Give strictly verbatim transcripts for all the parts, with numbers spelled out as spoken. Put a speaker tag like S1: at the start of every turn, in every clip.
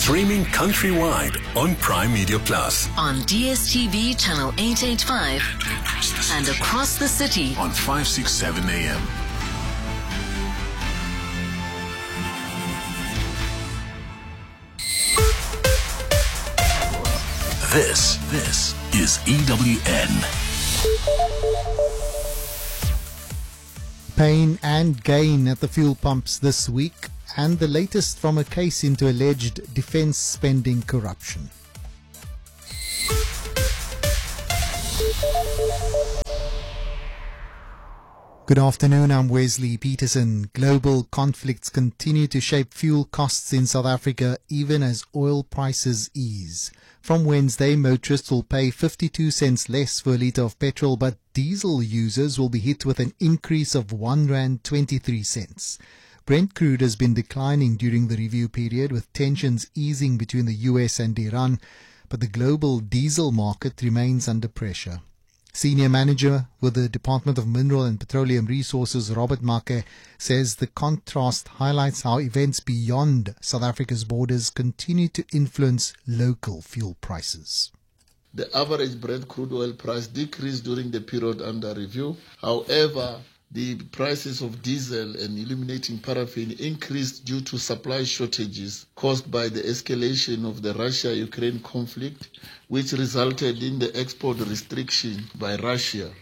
S1: Streaming countrywide on Prime Media Plus.
S2: On D S T V channel eight eighty-five and across the city
S1: on five sixty-seven A M. This, this is E W N.
S3: Pain and gain at the fuel pumps this week, and the latest from a case into alleged defence spending corruption. Good afternoon, I'm Wesley Peterson. Global conflicts continue to shape fuel costs in South Africa even as oil prices ease. From Wednesday, motorists will pay fifty-two cents less for a litre of petrol, but diesel users will be hit with an increase of one rand twenty-three cents. Brent crude has been declining during the review period, with tensions easing between the U S and Iran, but the global diesel market remains under pressure. Senior manager with the Department of Mineral and Petroleum Resources, Robert Make, says the contrast highlights how events beyond South Africa's borders continue to influence local fuel prices.
S4: The average Brent crude oil price decreased during the period under review. However, the prices of diesel and illuminating paraffin increased due to supply shortages caused by the escalation of the Russia-Ukraine conflict, which resulted in the export restriction by Russia.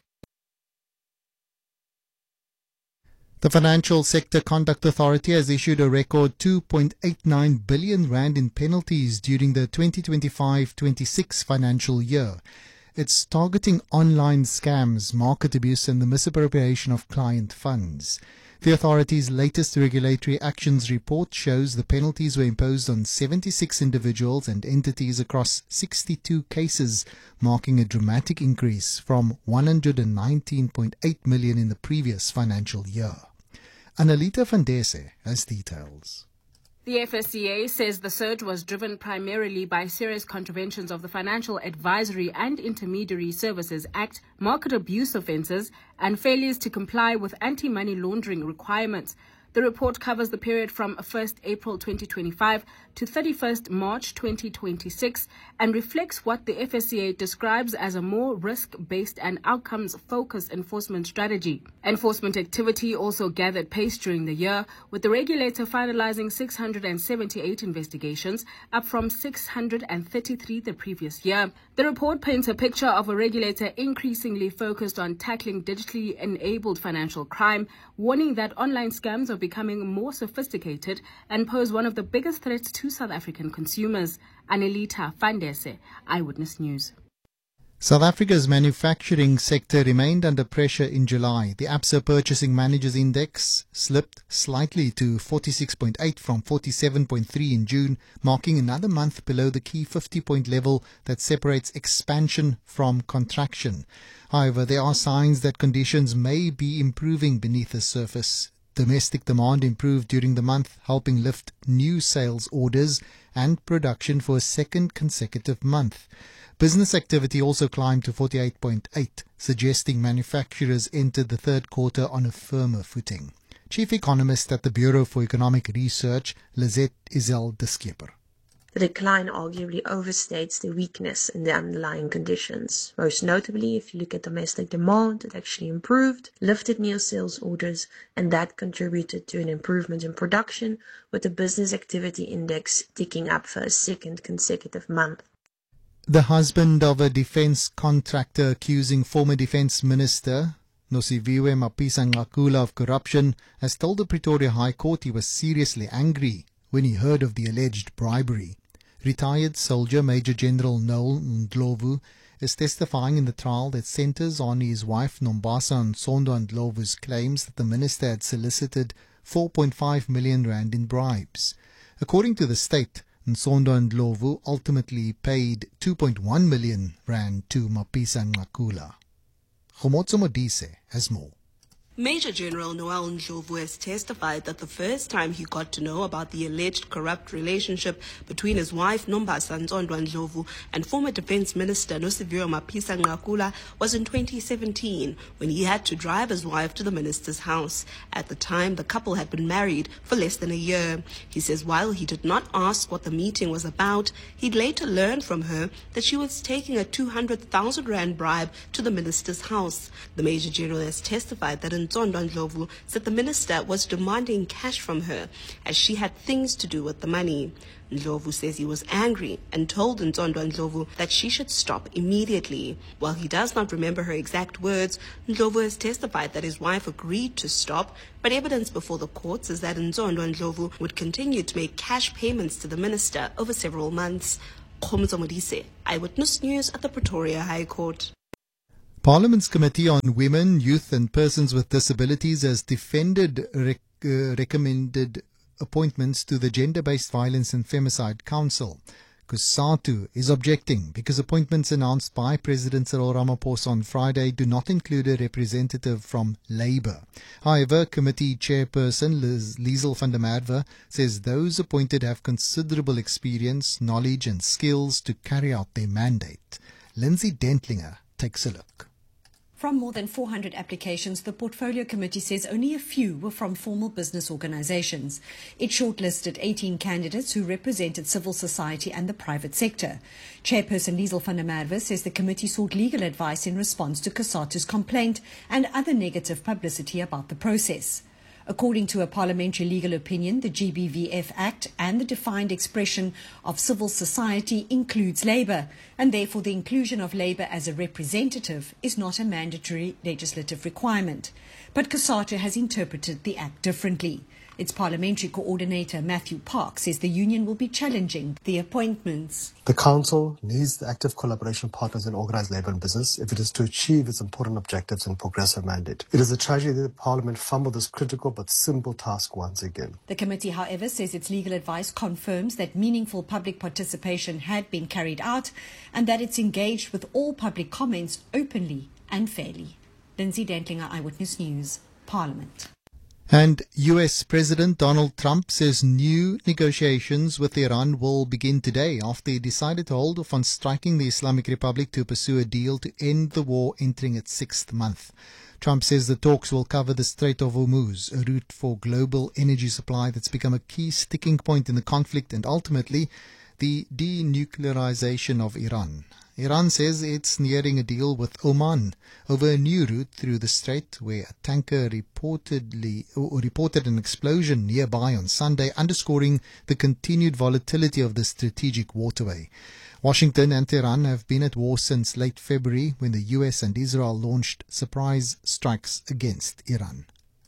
S3: The Financial Sector Conduct Authority has issued a record two point eight nine billion rand in penalties during the twenty twenty-five twenty-six financial year. It's targeting online scams, market abuse and the misappropriation of client funds. The authority's latest regulatory actions report shows the penalties were imposed on seventy-six individuals and entities across sixty-two cases, marking a dramatic increase from one hundred nineteen point eight million in the previous financial year. Analita van Dese has details.
S5: The F S C A says the surge was driven primarily by serious contraventions of the Financial Advisory and Intermediary Services Act, market abuse offences, and failures to comply with anti-money laundering requirements. The report covers the period from first April twenty twenty-five to thirty-first March twenty twenty-six and reflects what the F S C A describes as a more risk-based and outcomes-focused enforcement strategy. Enforcement activity also gathered pace during the year, with the regulator finalizing six hundred seventy-eight investigations, up from six hundred thirty-three the previous year. The report paints a picture of a regulator increasingly focused on tackling digitally enabled financial crime, warning that online scams are becoming more sophisticated and pose one of the biggest threats to South African consumers. Anelita van Dese, Eyewitness News.
S3: South Africa's manufacturing sector remained under pressure in July. The Absa Purchasing Managers Index slipped slightly to forty-six point eight from forty-seven point three in June, marking another month below the key fifty-point level that separates expansion from contraction. However, there are signs that conditions may be improving beneath the surface. Domestic demand improved during the month, helping lift new sales orders and production for a second consecutive month. Business activity also climbed to forty-eight point eight, suggesting manufacturers entered the third quarter on a firmer footing. Chief Economist at the Bureau for Economic Research, Lizette Isel de Schepper.
S6: The decline arguably overstates the weakness in the underlying conditions. Most notably, if you look at domestic demand, it actually improved, lifted new sales orders, and that contributed to an improvement in production, with the business activity index ticking up for a second consecutive month.
S3: The husband of a defence contractor accusing former Defence Minister Nosiviwe Mapisa-Nqakula of corruption has told the Pretoria High Court he was seriously angry when he heard of the alleged bribery. Retired soldier Major General Noel Ndlovu is testifying in the trial that centres on his wife Nombasa Nsondo Ndlovu's claims that the minister had solicited four point five million rand in bribes. According to the state, Nsondo Ndlovu ultimately paid two point one million rand to Mapisa-Nqakula. Khomotso Modise has more.
S7: Major General Noel Ndlovu has testified that the first time he got to know about the alleged corrupt relationship between his wife Nombasa Nzondwa Ndlovu and former Defence Minister Nosiviwe Mapisa Nqakula was in twenty seventeen, when he had to drive his wife to the minister's house. At the time, the couple had been married for less than a year. He says while he did not ask what the meeting was about, he'd later learned from her that she was taking a two hundred thousand rand bribe to the minister's house. The Major General has testified that Nzondwa Ndlovu said the minister was demanding cash from her as she had things to do with the money. Ndlovu says he was angry and told Nzondwa Ndlovu that she should stop immediately. While he does not remember her exact words, Ndlovu has testified that his wife agreed to stop, but evidence before the courts is that Nzondwa Ndlovu would continue to make cash payments to the minister over several months. Khomzo Modise, Eyewitness News at the Pretoria High Court.
S3: Parliament's Committee on Women, Youth and Persons with Disabilities has defended rec- uh, recommended appointments to the Gender-Based Violence and Femicide Council. COSATU is objecting because appointments announced by President Cyril Ramaphosa on Friday do not include a representative from Labour. However, committee chairperson Liz, Liesel van der Merwe says those appointed have considerable experience, knowledge and skills to carry out their mandate. Lindsay Dentlinger takes a look.
S8: From more than four hundred applications, the Portfolio Committee says only a few were from formal business organizations. It shortlisted eighteen candidates who represented civil society and the private sector. Chairperson Liesel van der Merwe says the committee sought legal advice in response to COSATU's complaint and other negative publicity about the process. According to a parliamentary legal opinion, the G B V F Act and the defined expression of civil society includes Labour, and therefore the inclusion of Labour as a representative is not a mandatory legislative requirement. But COSATU has interpreted the Act differently. Its parliamentary coordinator, Matthew Park, says the union will be challenging the appointments.
S9: The Council needs the active collaboration partners in organised labour and business if it is to achieve its important objectives and progressive mandate. It is a tragedy that Parliament fumbled this critical but simple task once again.
S8: The committee, however, says its legal advice confirms that meaningful public participation had been carried out and that it's engaged with all public comments openly and fairly. Lindsay Dentlinger, Eyewitness News, Parliament.
S3: And U S President Donald Trump says new negotiations with Iran will begin today after he decided to hold off on striking the Islamic Republic to pursue a deal to end the war entering its sixth month. Trump says the talks will cover the Strait of Hormuz, a route for global energy supply that's become a key sticking point in the conflict, and ultimately the denuclearization of Iran. Iran says it's nearing a deal with Oman over a new route through the strait, where a tanker reportedly or reported an explosion nearby on Sunday, underscoring the continued volatility of the strategic waterway. Washington and Tehran have been at war since late February, when the U S and Israel launched surprise strikes against Iran.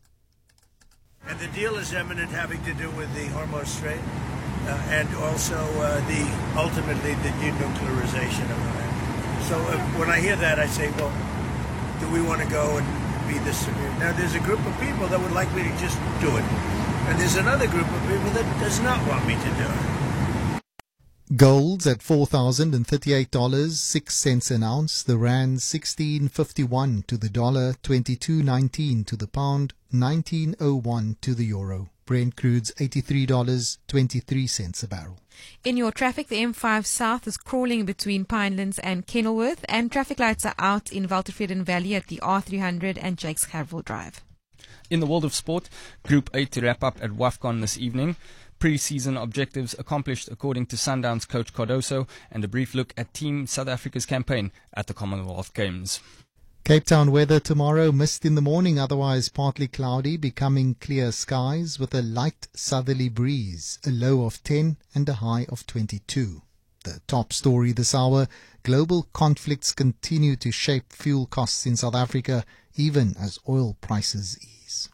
S10: And the deal is imminent, having to do with the Hormuz Strait. Uh, and also uh, the ultimately the denuclearization of Iran. So uh, when I hear that, I say, well, do we want to go and be this severe? Now, there's a group of people that would like me to just do it. And there's another group of people that does not want me to do it.
S3: Gold's at four thousand thirty-eight dollars and six cents an ounce. The rand sixteen fifty-one to the dollar, twenty-two nineteen to the pound, nineteen oh one to the euro. Brent crude's eighty-three dollars and twenty-three cents a barrel.
S11: In your traffic, the M five South is crawling between Pinelands and Kenilworth, and traffic lights are out in Waltervreden Valley at the R three hundred and Jakes Gerwel Drive.
S12: In the world of sport, Group eight to wrap up at WAFCON this evening. Pre-season objectives accomplished according to Sundowns coach Cardoso, and a brief look at Team South Africa's campaign at the Commonwealth Games.
S3: Cape Town weather tomorrow, mist in the morning, otherwise partly cloudy, becoming clear skies with a light southerly breeze, a low of ten and a high of twenty-two. The top story this hour, global conflicts continue to shape fuel costs in South Africa, even as oil prices ease.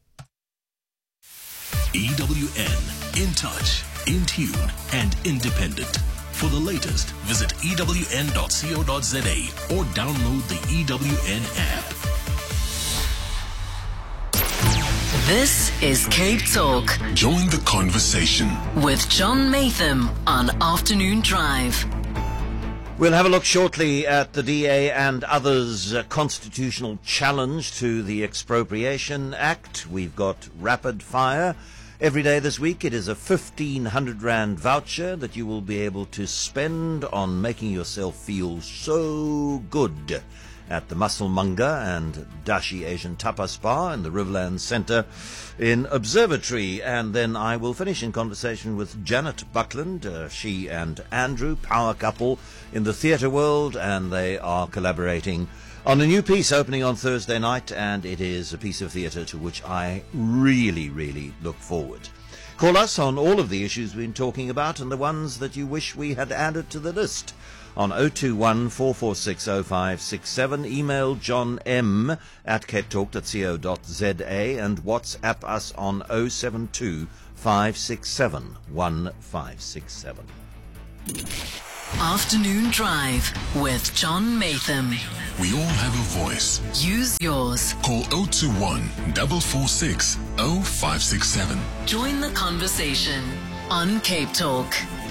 S1: E W N, in touch, in tune and independent. For the latest, visit E W N dot co dot za or download the E W N app.
S2: This is Cape Talk.
S1: Join the conversation
S2: with John Matham on Afternoon Drive.
S13: We'll have a look shortly at the D A and others' uh, constitutional challenge to the Expropriation Act. We've got rapid fire. Every day this week it is a fifteen hundred rand voucher that you will be able to spend on making yourself feel so good at the Musselmunga and Dashi Asian Tapas Bar in the Riverland Centre in Observatory. And then I will finish in conversation with Janet Buckland. Uh, she and Andrew, power couple in the theatre world, and they are collaborating on a new piece opening on Thursday night, and it is a piece of theatre to which I really, really look forward. Call us on all of the issues we've been talking about and the ones that you wish we had added to the list on oh two one, four four six, oh five six seven. Email john m at cape talk dot co dot za and WhatsApp us on oh seven two, five six seven, one five six seven.
S2: Afternoon Drive with John Matham.
S1: We all have a voice.
S2: Use yours.
S1: Call oh two one, four four six, oh five six seven.
S2: Join the conversation on Cape Talk.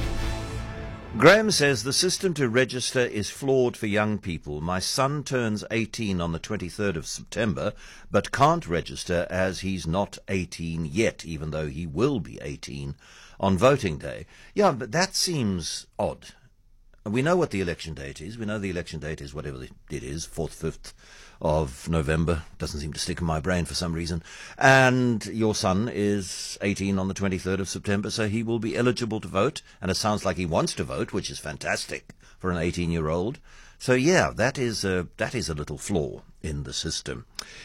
S13: Graham says the system to register is flawed for young people. My son turns eighteen on the twenty-third of September, but can't register as he's not eighteen yet, even though he will be eighteen on voting day. Yeah, but that seems odd. We know what the election date is. We know the election date is whatever it is, fourth, fifth of November. Doesn't seem to stick in my brain for some reason. And your son is eighteen on the twenty-third of September, so he will be eligible to vote. And it sounds like he wants to vote, which is fantastic for an eighteen-year-old. So, yeah, that is a, that is a little flaw in the system.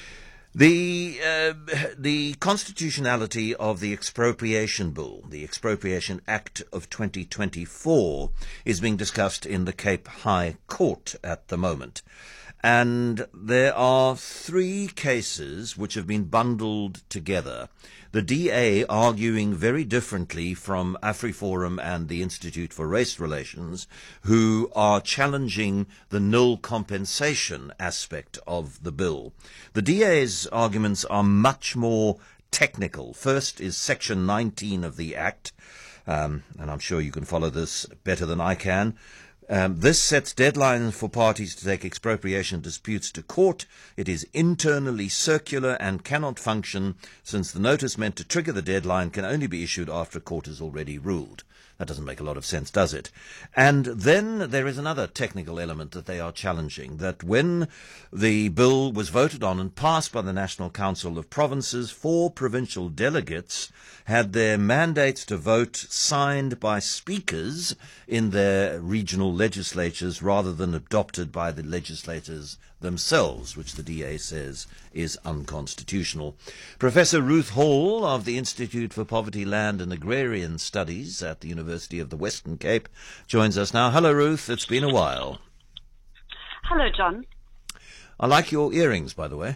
S13: The uh, the constitutionality of the Expropriation Bill, the Expropriation Act of twenty twenty-four, is being discussed in the Cape High Court at the moment. And there are three cases which have been bundled together. The D A arguing very differently from AfriForum and the Institute for Race Relations, who are challenging the nil compensation aspect of the bill. The D A's arguments are much more technical. First is Section nineteen of the Act, um, and I'm sure you can follow this better than I can. Um, this sets deadlines for parties to take expropriation disputes to court. It is internally circular and cannot function, since the notice meant to trigger the deadline can only be issued after a court has already ruled. That doesn't make a lot of sense, does it? And then there is another technical element that they are challenging, that when the bill was voted on and passed by the National Council of Provinces, four provincial delegates had their mandates to vote signed by speakers in their regional legislatures rather than adopted by the legislators themselves, which the D A says is unconstitutional. Professor Ruth Hall of the Institute for Poverty, Land and Agrarian Studies at the University of the Western Cape joins us now. Hello, Ruth. It's been a while.
S14: Hello, John.
S13: I like your earrings, by the way.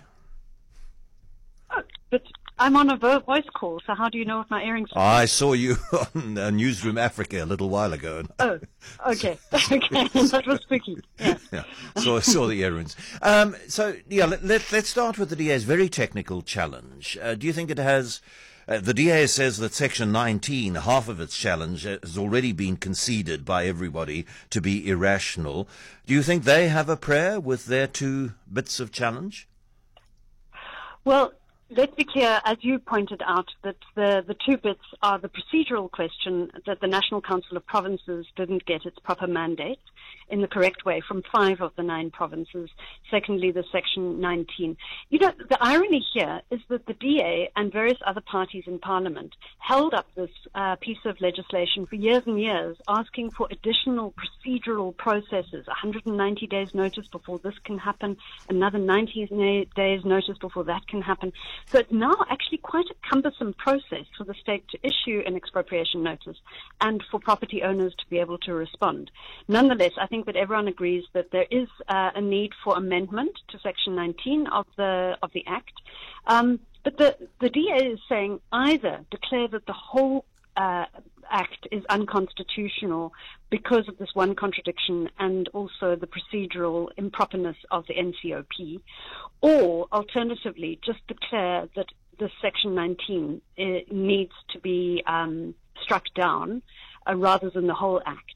S14: Oh, but I'm on a vo- voice call, so how do you know what my earrings are?
S13: I saw you on uh, Newsroom Africa a little while ago.
S14: Oh, okay. Okay, that was spooky. Yeah.
S13: Yeah, so I saw the earrings. Um, so, yeah, let, let, let's start with the D A's very technical challenge. Uh, do you think it has... Uh, the D A says that Section nineteen, half of its challenge, has already been conceded by everybody to be irrational. Do you think they have a prayer with their two bits of challenge?
S14: Well, let's be clear, as you pointed out, that the, the two bits are the procedural question that the National Council of Provinces didn't get its proper mandate in the correct way from five of the nine provinces. Secondly, the Section nineteen. You know, the irony here is that the D A and various other parties in Parliament held up this uh, piece of legislation for years and years, asking for additional procedural processes, one hundred ninety days notice before this can happen, another ninety days notice before that can happen. So it's now actually quite a cumbersome process for the state to issue an expropriation notice and for property owners to be able to respond. Nonetheless, I think that everyone agrees that there is uh, a need for amendment to Section nineteen of the of the Act. Um, but the, the D A is saying either declare that the whole uh, Act is unconstitutional because of this one contradiction and also the procedural improperness of the N C O P, or alternatively just declare that the Section nineteen uh, needs to be um, struck down uh, rather than the whole Act.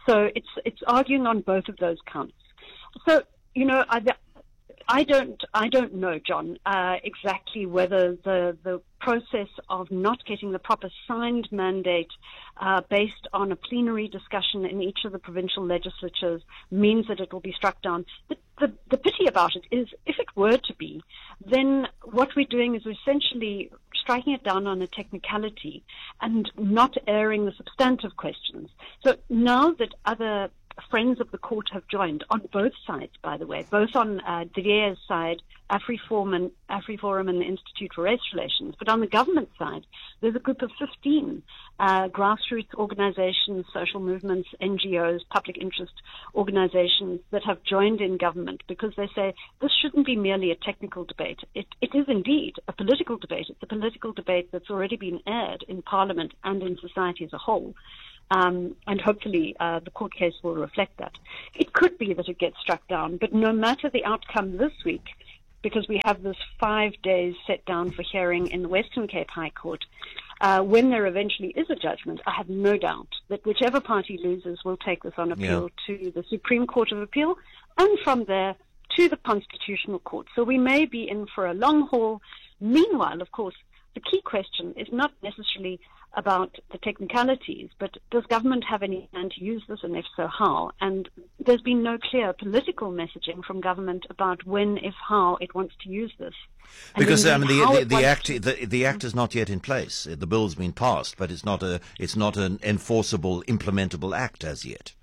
S14: So it's it's arguing on both of those counts. So, you know, I, I don't I don't know, John, uh, exactly whether the the process of not getting the proper signed mandate uh, based on a plenary discussion in each of the provincial legislatures means that it will be struck down. The, the, the pity about it is, if it were to be, then what we're doing is essentially striking it down on a technicality and not airing the substantive questions. So now that other friends of the court have joined, on both sides, by the way, both on uh, De Geer's side, AfriForum and, AfriForum and the Institute for Race Relations, but on the government side, there's a group of fifteen uh, grassroots organizations, social movements, N G Os, public interest organizations that have joined in government because they say this shouldn't be merely a technical debate. It, it is indeed a political debate. It's a political debate that's already been aired in Parliament and in society as a whole. Um, and hopefully uh, the court case will reflect that. It could be that it gets struck down, but no matter the outcome this week, because we have this five days set down for hearing in the Western Cape High Court, uh, when there eventually is a judgment, I have no doubt that whichever party loses will take this on appeal yeah. to the Supreme Court of Appeal, and from there to the Constitutional Court. So we may be in for a long haul. Meanwhile, of course, the key question is not necessarily about the technicalities, but does government have any plan to use this, and if so, how? And there's been no clear political messaging from government about when, if, how it wants to use this. And
S13: because I mean, the the, the act
S14: to...
S13: the, the act is not yet in place. The bill's been passed, but it's not a it's not an enforceable, implementable act as yet.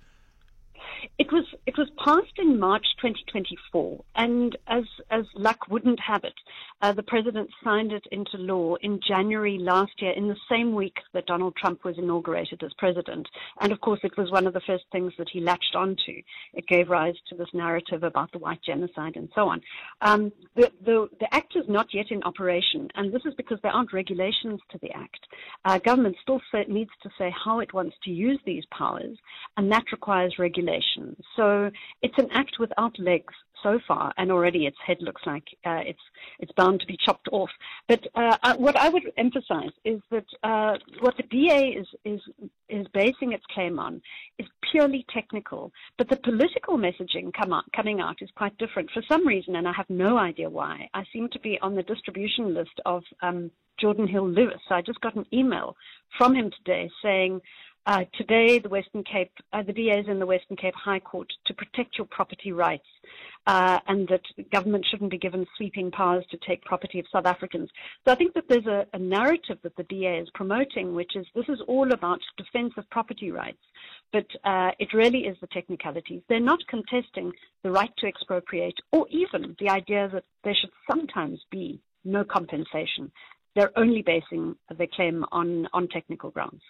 S14: It was it was passed in March twenty twenty-four, and as as luck wouldn't have it, uh, the president signed it into law in January last year, in the same week that Donald Trump was inaugurated as president. And of course, it was one of the first things that he latched onto. It gave rise to this narrative about the white genocide and so on. Um, the, the the act is not yet in operation, and this is because there aren't regulations to the act. Uh, government still say, needs to say how it wants to use these powers, and that requires regulation. So it's an act without legs so far, and already its head looks like uh, it's it's bound to be chopped off. But uh, uh, what I would emphasize is that uh, what the D A is is is basing its claim on is purely technical, but the political messaging come out, coming out is quite different. For some reason, and I have no idea why, I seem to be on the distribution list of um, Jordan Hill Lewis. So I just got an email from him today saying, Uh, today, the Western Cape, uh, the D A is in the Western Cape High Court to protect your property rights, uh, and that government shouldn't be given sweeping powers to take property of South Africans. So I think that there's a, a narrative that the D A is promoting, which is this is all about defense of property rights, but uh, it really is the technicalities. They're not contesting the right to expropriate, or even the idea that there should sometimes be no compensation. They're only basing their claim on, on technical grounds.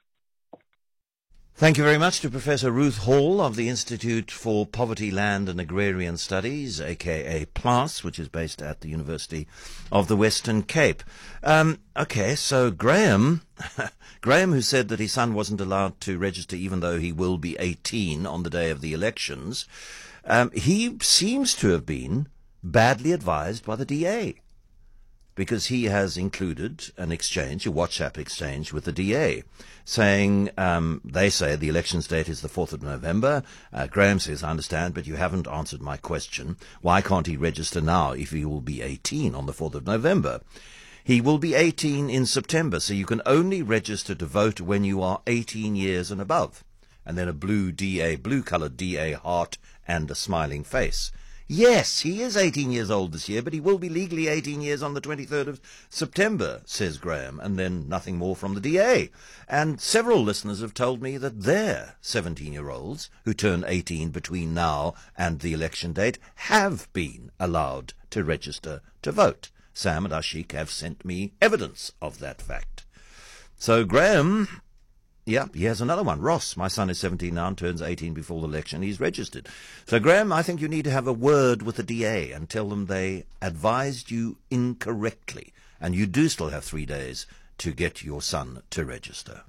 S13: Thank you very much to Professor Ruth Hall of the Institute for Poverty, Land and Agrarian Studies, aka PLAS, which is based at the University of the Western Cape. Um, okay, so Graham, Graham, who said that his son wasn't allowed to register even though he will be eighteen on the day of the elections, um, he seems to have been badly advised by the D A, because he has included an exchange, a WhatsApp exchange with the D A, saying, um, they say the elections date is the fourth of November. Uh, Graham says, I understand, but you haven't answered my question. Why can't he register now if he will be eighteen on the fourth of November? He will be eighteen in September, so you can only register to vote when you are eighteen years and above. And then a blue D A, blue-coloured D A heart and a smiling face. Yes, he is eighteen years old this year, but he will be legally eighteen years on the twenty-third of September, says Graham, and then nothing more from the D A. And several listeners have told me that their seventeen-year-olds who turn eighteen between now and the election date have been allowed to register to vote. Sam and Ashik have sent me evidence of that fact. So Graham... Yeah, he has another one. Ross, my son is seventeen now and turns eighteen before the election. He's registered. So, Graham, I think you need to have a word with the D A and tell them they advised you incorrectly. And you do still have three days to get your son to register.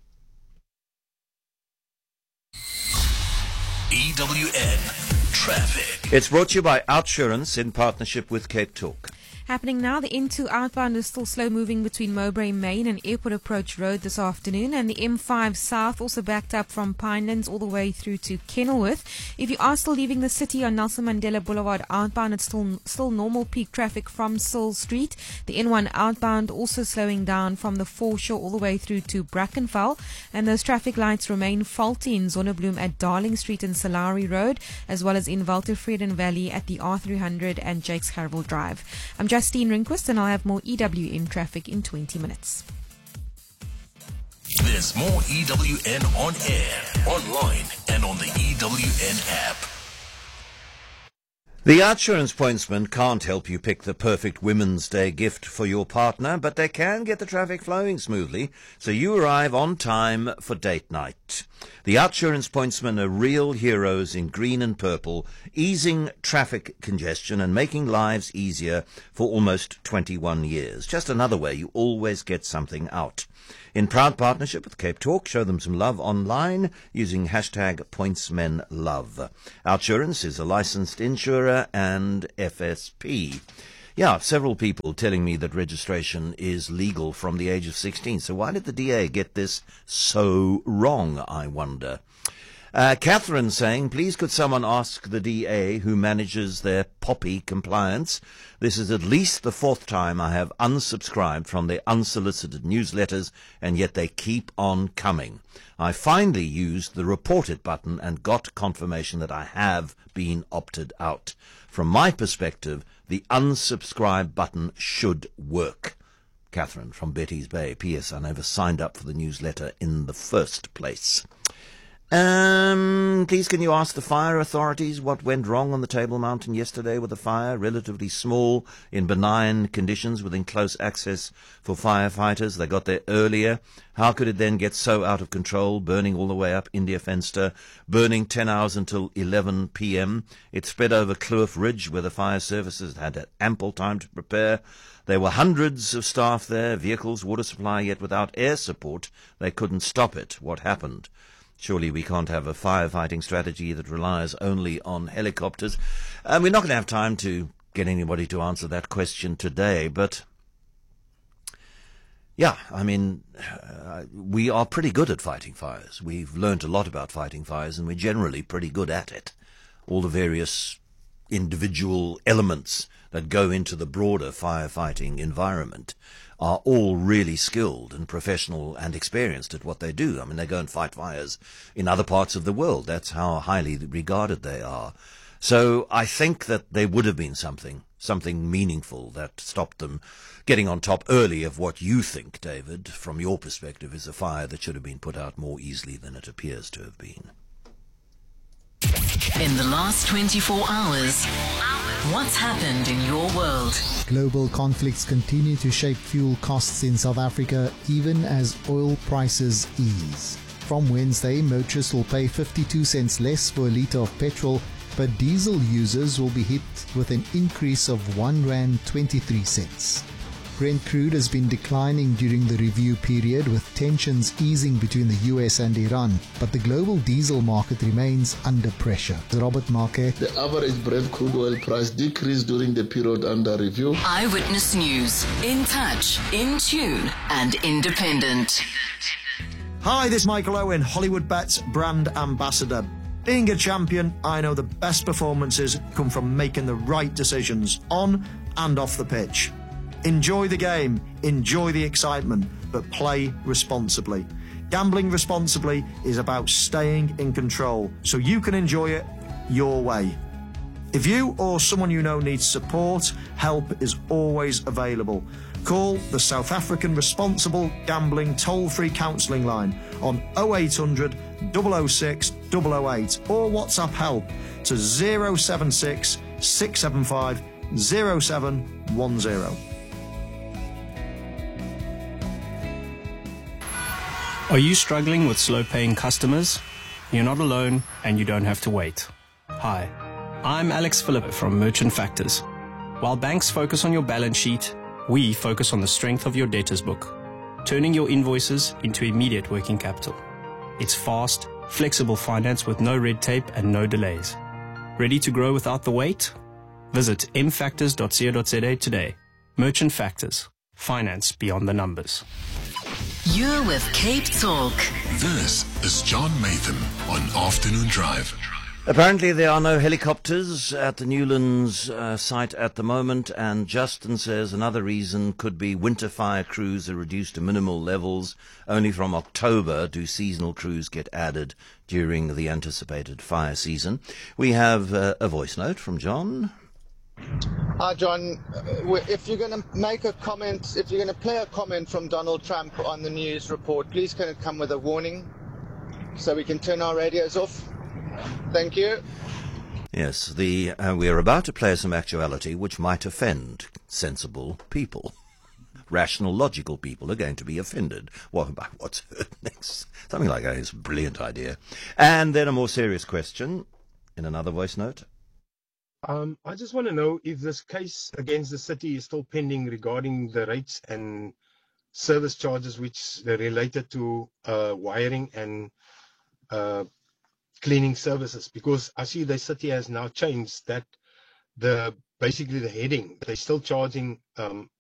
S1: E W N Traffic.
S13: It's brought to you by Outsurance in partnership with Cape Talk.
S11: Happening now, the N two outbound is still slow moving between Mowbray Main and Airport Approach Road this afternoon, and the M five South also backed up from Pinelands all the way through to Kenilworth. If you are still leaving the city on Nelson Mandela Boulevard outbound, it's still still normal peak traffic from Sill Street. The N one outbound also slowing down from the foreshore all the way through to Brackenfell, and those traffic lights remain faulty in Zonnebloem at Darling Street and Salari Road, as well as in Waltervreden Valley at the R three hundred and Jakes Gerwel Drive. I'm Justine Rinquist, and I'll have more E W N traffic in twenty minutes.
S1: There's more E W N on air, online, and on the E W N app.
S13: The Outsurance Pointsman can't help you pick the perfect Women's Day gift for your partner, but they can get the traffic flowing smoothly, so you arrive on time for date night. The Outsurance Pointsmen are real heroes in green and purple, easing traffic congestion and making lives easier for almost twenty-one years. Just another way you always get something out. In proud partnership with Cape Talk, show them some love online using hashtag PointsmenLove. Outsurance is a licensed insurer and F S P. Yeah, several people telling me that registration is legal from the age of sixteen. So why did the D A get this so wrong, I wonder? Uh, Catherine saying, please could someone ask the D A who manages their poppy compliance? This is at least the fourth time I have unsubscribed from their unsolicited newsletters, and yet they keep on coming. I finally used the report it button and got confirmation that I have been opted out. From my perspective, the unsubscribe button should work. Catherine from Betty's Bay. P S. I never signed up for the newsletter in the first place. Um, please can you ask the fire authorities what went wrong on the Table Mountain yesterday with the fire? Relatively small, in benign conditions, within close access for firefighters. They got there earlier. How could it then get so out of control, burning all the way up India Fenster, burning ten hours until eleven p.m. It spread over Kloof Ridge, where the fire services had ample time to prepare. There were hundreds of staff there, vehicles, water supply, yet without air support, they couldn't stop it. What happened? Surely we can't have a firefighting strategy that relies only on helicopters. And we're not going to have time to get anybody to answer that question today, but yeah, I mean, uh, we are pretty good at fighting fires. We've learnt a lot about fighting fires, and we're generally pretty good at it. All the various individual elements that go into the broader firefighting environment are all really skilled and professional and experienced at what they do. I mean, they go and fight fires in other parts of the world. That's how highly regarded they are. So I think that there would have been something, something meaningful that stopped them getting on top early of what you think, David, from your perspective, is a fire that should have been put out more easily than it appears to have been.
S2: In the last twenty-four hours, what's happened in your world?
S3: Global conflicts continue to shape fuel costs in South Africa even as oil prices ease. From Wednesday, motorists will pay fifty-two cents less for a litre of petrol, but diesel users will be hit with an increase of one rand twenty-three cents. Brent crude has been declining during the review period, with tensions easing between the U S and Iran, but the global diesel market remains under pressure. Robert Marquet.
S4: The average Brent crude oil price decreased during the period under review.
S2: Eyewitness News. In touch, in tune, and independent.
S15: Hi, this is Michael Owen, Hollywood Bets brand ambassador. Being a champion, I know the best performances come from making the right decisions on and off the pitch. Enjoy the game, enjoy the excitement, but play responsibly. Gambling responsibly is about staying in control, so you can enjoy it your way. If you or someone you know needs support, help is always available. Call the South African Responsible Gambling toll-free counselling line on oh eight hundred, double oh six, double oh eight or WhatsApp help to zero seven six, six seven five, zero seven one zero.
S16: Are you struggling with slow-paying customers? You're not alone, and you don't have to wait. Hi, I'm Alex Phillip from Merchant Factors. While banks focus on your balance sheet, we focus on the strength of your debtors book, turning your invoices into immediate working capital. It's fast, flexible finance with no red tape and no delays. Ready to grow without the wait? Visit m factors dot co dot za today. Merchant Factors. Finance beyond the numbers.
S2: You're with Cape Talk.
S1: This is John Mathan on Afternoon Drive.
S13: Apparently there are no helicopters at the Newlands uh, site at the moment, and Justin says another reason could be winter fire crews are reduced to minimal levels. Only from October do seasonal crews get added during the anticipated fire season. We have uh, a voice note from John.
S17: Hi, John. Uh, If you're going to make a comment, if you're going to play a comment from Donald Trump on the news report, please can it come with a warning so we can turn our radios off? Thank you.
S13: Yes, the uh, we are about to play some actuality which might offend sensible people. Rational, logical people are going to be offended. What about what's heard next? Something like that is a brilliant idea. And then a more serious question in another voice note.
S18: Um, I just want to know if this case against the city is still pending regarding the rates and service charges which are related to uh, wiring and uh, cleaning services, because I see the city has now changed that the basically the heading they're still charging um,